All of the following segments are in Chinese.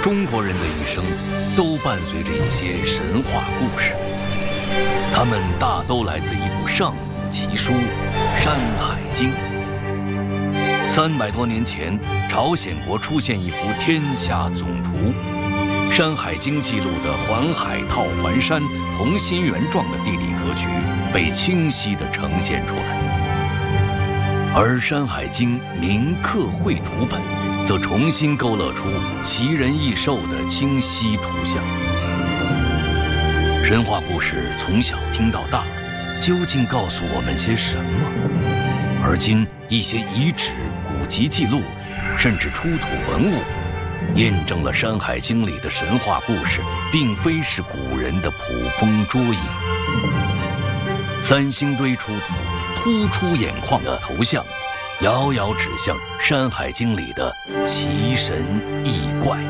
中国人的一生都伴随着一些神话故事，它们大都来自一部上古奇书《山海经》。300多年前，朝鲜国出现一幅天下总图，《山海经》记录的环海套环山、同心圆状的地理格局被清晰地呈现出来，而《山海经》铭刻绘图本则重新勾勒出奇人异兽的清晰图像。神话故事从小听到大，究竟告诉我们些什么？而今一些遗址、古籍记录，甚至出土文物，验证了《山海经》里的神话故事并非是古人的捕风捉影。三星堆出土突出眼眶的头像，遥遥指向《山海经》里的奇神异怪。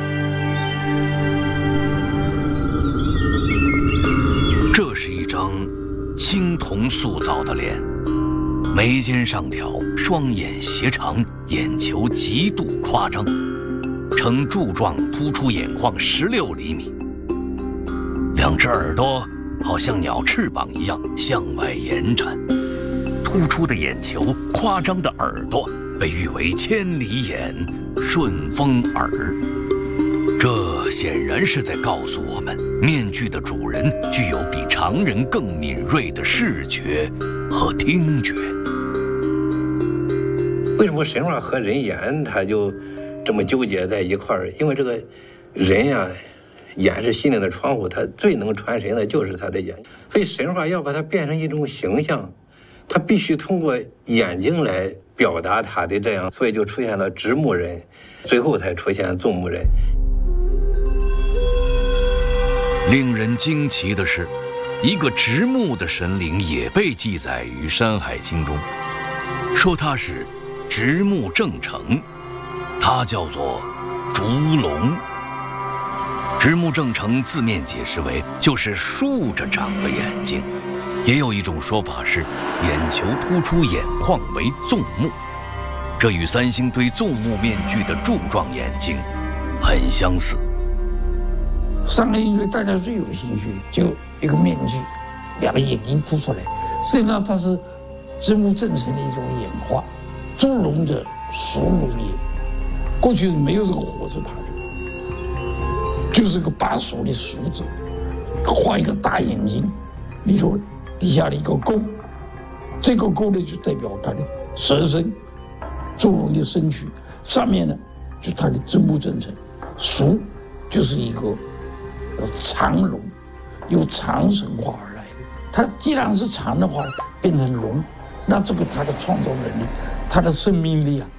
这是一张青铜塑造的脸，眉间上挑，双眼斜长，眼球极度夸张，呈柱状突出眼眶16厘米，两只耳朵好像鸟翅膀一样向外延展，突出的眼球，夸张的耳朵被誉为千里眼、顺风耳。这显然是在告诉我们，面具的主人具有比常人更敏锐的视觉和听觉。 为什么神话和人眼它就这么纠结在一块儿？因为这个人呀，眼是心灵的窗户，它最能传神的就是他的眼，所以神话要把它变成一种形象，它必须通过眼睛来表达它的这样，所以就出现了直目人，最后才出现纵目人。 令人惊奇的是，一个直目的神灵也被记载于《山海经》中，说他是直目正成，他叫做烛龙。直目正成字面解释为就是竖着长的眼睛，也有一种说法是眼球突出眼眶为纵目，这与三星堆纵目面具的柱状眼睛很相似。 山海经对大家最有兴趣就一个面具，两个眼睛凸出来，实际上它是直目正成的一种演化。烛龙者，属龙也。过去没有这个火字旁，就是个拔蜀的蜀字，画一个大眼睛，里头底下的一个钩，这个钩呢就代表它的蛇身，烛龙的身躯，上面呢就它的直目正成。蜀就是一个长龙，由长神话而来的。它既然是长的话，变成龙，那这个它的创造能力，它的生命力啊，